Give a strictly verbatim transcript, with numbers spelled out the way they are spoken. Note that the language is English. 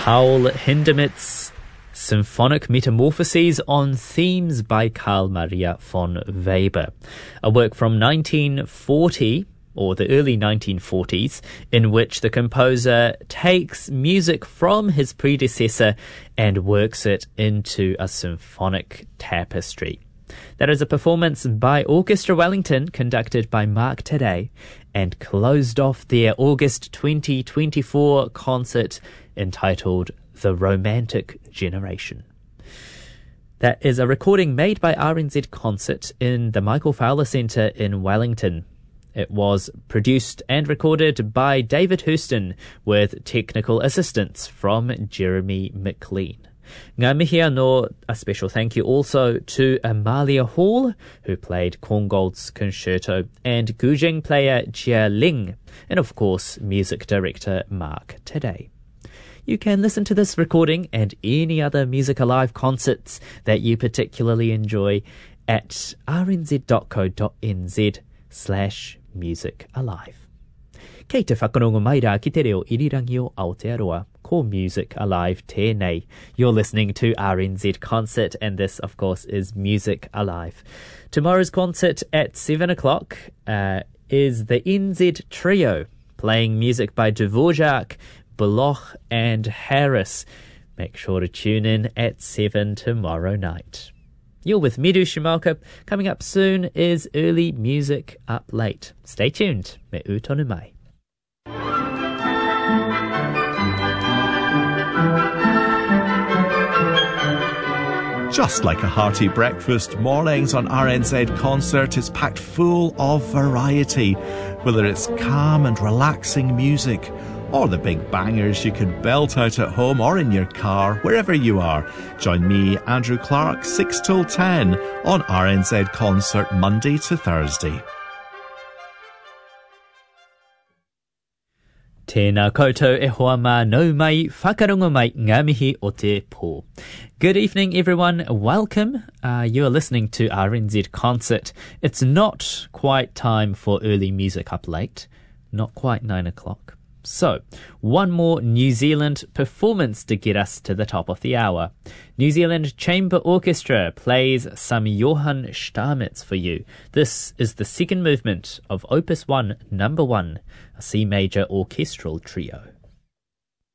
Paul Hindemith's Symphonic Metamorphoses on Themes by Carl Maria von Weber, a work from nineteen forty, or the early nineteen forties, in which the composer takes music from his predecessor and works it into a symphonic tapestry. That is a performance by Orchestra Wellington, conducted by Mark Taddei, and closed off their August twenty twenty-four concert entitled The Romantic Generation. That is a recording made by R N Z Concert in the Michael Fowler Centre in Wellington. It was produced and recorded by David Hurston with technical assistance from Jeremy McLean. Ngā mihi anō, a special thank you also to Amalia Hall, who played Korngold's Concerto, and Guzheng player Jia Ling, and of course music director Mark Taddei. You can listen to this recording and any other Music Alive concerts that you particularly enjoy at rnz.co.nz slash music alive. Kei te whakarongo mai rā ki te reo irirangi o Aotearoa, ko Music Alive tēnei. You're listening to R N Z Concert, and this, of course, is Music Alive. Tomorrow's concert at seven o'clock uh, is the N Z Trio, playing music by Dvorak, Bloch and Harris. Make sure to tune in at seven tomorrow night. You're with Miru Shimaoka. Coming up soon is Early Music Up Late. Stay tuned. Me utonu mai. Just like a hearty breakfast, mornings on R N Z Concert is packed full of variety. Whether it's calm and relaxing music, or the big bangers you can belt out at home or in your car, wherever you are. Join me, Andrew Clark, six till ten on R N Z Concert, Monday to Thursday. Tēnā koutou e hoa mā nau mai, whakarongo mai ngā mihi o te pō. Good evening, everyone. Welcome. Uh, you are listening to R N Z Concert. It's not quite time for Early Music Up Late. Not quite nine o'clock. So, one more New Zealand performance to get us to the top of the hour. New Zealand Chamber Orchestra plays some Johann Stamitz for you. This is the second movement of Opus one, Number one, a C major orchestral trio.